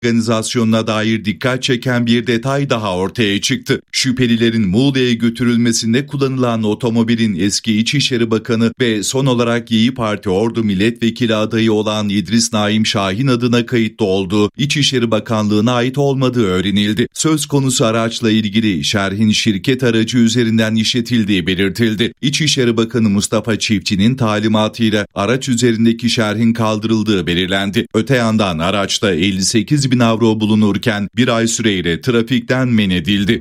Organizasyonuna dair dikkat çeken bir detay daha ortaya çıktı. Şüphelilerin Muğla'ya götürülmesinde kullanılan otomobilin eski İçişleri Bakanı ve son olarak İYİ Parti Ordu Milletvekili adayı olan İdris Naim Şahin adına kayıtlı olduğu İçişleri Bakanlığı'na ait olmadığı öğrenildi. Söz konusu araçla ilgili şerhin şirket aracı üzerinden işletildiği belirtildi. İçişleri Bakanı Mustafa Çiftçi'nin talimatıyla araç üzerindeki şerhin kaldırıldığı belirlendi. Öte yandan araçta 58 bin avro bulunurken bir ay süreyle trafikten men edildi.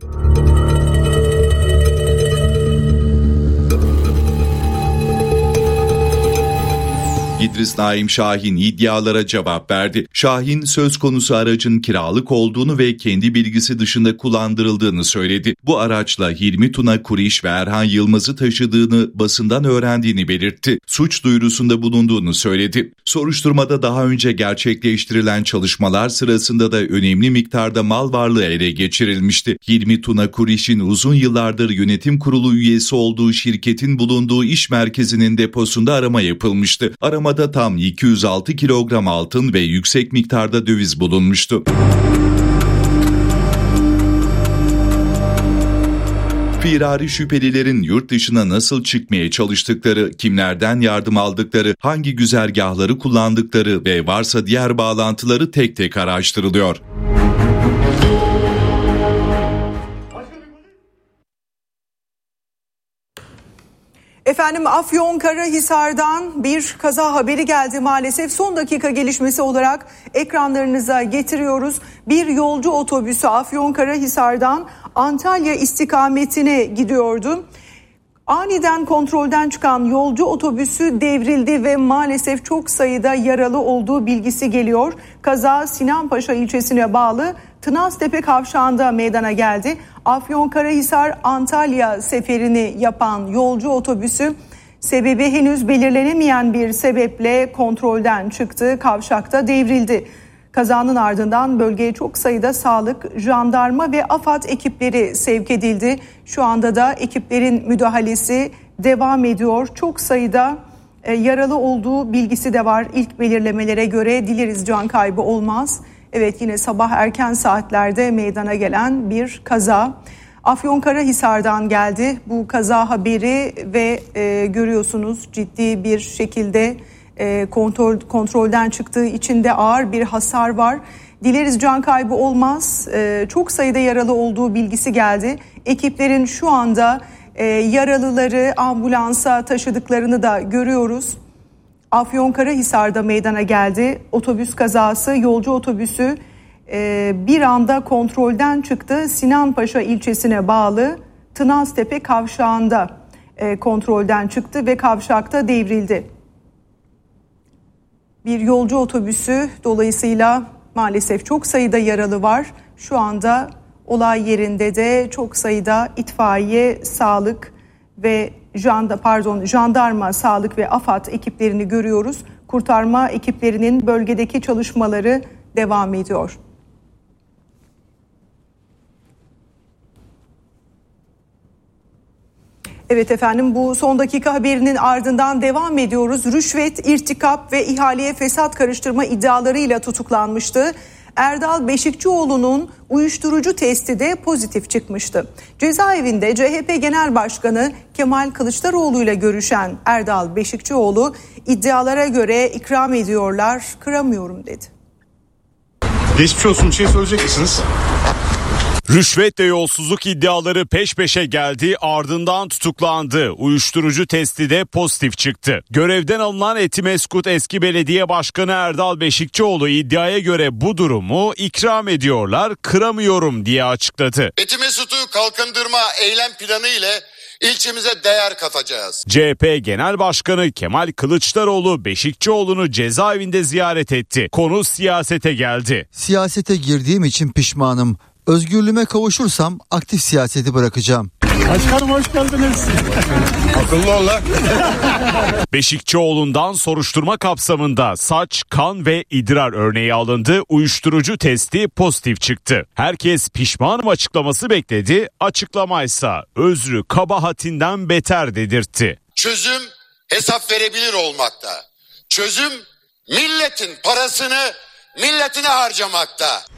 İdris Naim Şahin iddialara cevap verdi. Şahin söz konusu aracın kiralık olduğunu ve kendi bilgisi dışında kullandırıldığını söyledi. Bu araçla Hilmi Tuna Kuriş ve Erhan Yılmaz'ı taşıdığını basından öğrendiğini belirtti. Suç duyurusunda bulunduğunu söyledi. Soruşturmada daha önce gerçekleştirilen çalışmalar sırasında da önemli miktarda mal varlığı ele geçirilmişti. Hilmi Tuna Kuriş'in uzun yıllardır yönetim kurulu üyesi olduğu şirketin bulunduğu iş merkezinin deposunda arama yapılmıştı. Aramada tam 206 kilogram altın ve yüksek miktarda döviz bulunmuştu. Firari şüphelilerin yurt dışına nasıl çıkmaya çalıştıkları, kimlerden yardım aldıkları, hangi güzergahları kullandıkları ve varsa diğer bağlantıları tek tek araştırılıyor. Efendim Afyonkarahisar'dan bir kaza haberi geldi maalesef. Son dakika gelişmesi olarak ekranlarınıza getiriyoruz. Bir yolcu otobüsü Afyonkarahisar'dan Antalya istikametine gidiyordu. Aniden kontrolden çıkan yolcu otobüsü devrildi ve maalesef çok sayıda yaralı olduğu bilgisi geliyor. Kaza Sinanpaşa ilçesine bağlı Tınaztepe kavşağında meydana geldi. Afyonkarahisar Antalya seferini yapan yolcu otobüsü sebebi henüz belirlenemeyen bir sebeple kontrolden çıktı, kavşakta devrildi. Kazanın ardından bölgeye çok sayıda sağlık, jandarma ve AFAD ekipleri sevk edildi. Şu anda da ekiplerin müdahalesi devam ediyor. Çok sayıda yaralı olduğu bilgisi de var. İlk belirlemelere göre dileriz can kaybı olmaz. Evet, yine sabah erken saatlerde meydana gelen bir kaza. Afyonkarahisar'dan geldi bu kaza haberi ve görüyorsunuz ciddi bir şekilde kontrolden çıktığı için de ağır bir hasar var. Dileriz can kaybı olmaz. Çok sayıda yaralı olduğu bilgisi geldi. Ekiplerin şu anda yaralıları ambulansa taşıdıklarını da görüyoruz. Afyonkarahisar'da meydana geldi. Otobüs kazası, yolcu otobüsü bir anda kontrolden çıktı. Sinanpaşa ilçesine bağlı Tınaztepe kavşağında kontrolden çıktı ve kavşakta devrildi. Bir yolcu otobüsü, dolayısıyla maalesef çok sayıda yaralı var. Şu anda olay yerinde de çok sayıda itfaiye, sağlık ve jandarma, sağlık ve AFAD ekiplerini görüyoruz. Kurtarma ekiplerinin bölgedeki çalışmaları devam ediyor. Evet efendim, bu son dakika haberinin ardından devam ediyoruz. Rüşvet, irtikap ve ihaleye fesat karıştırma iddialarıyla tutuklanmıştı. Erdal Beşikçioğlu'nun uyuşturucu testi de pozitif çıkmıştı. Cezaevinde CHP Genel Başkanı Kemal Kılıçdaroğlu ile görüşen Erdal Beşikçioğlu iddialara göre ikram ediyorlar, kıramıyorum dedi. Geçmiş olsun, bir şey söyleyecek misiniz? Rüşvet ve yolsuzluk iddiaları peş peşe geldi, ardından tutuklandı. Uyuşturucu testi de pozitif çıktı. Görevden alınan Etimeskut eski belediye başkanı Erdal Beşikçioğlu iddiaya göre bu durumu ikram ediyorlar, kıramıyorum diye açıkladı. Etimeskut'u kalkındırma eylem planı ile ilçemize değer katacağız. CHP Genel Başkanı Kemal Kılıçdaroğlu Beşikçioğlu'nu cezaevinde ziyaret etti. Konu siyasete geldi. Siyasete girdiğim için pişmanım. Özgürlüğüme kavuşursam aktif siyaseti bırakacağım. Başkanım hoş geldiniz. Akıllı ol lan. Beşikçioğlu'ndan soruşturma kapsamında saç, kan ve idrar örneği alındı. Uyuşturucu testi pozitif çıktı. Herkes pişmanım açıklaması bekledi. Açıklamaysa özrü kabahatinden beter dedirtti. Çözüm hesap verebilir olmakta. Çözüm milletin parasını milletine harcamakta.